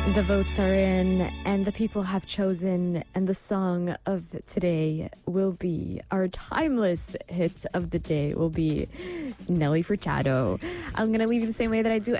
The votes are in and the people have chosen, and the song of today will be our timeless hit of the day will be Nelly Furtado. I'm going to leave you the same way that I do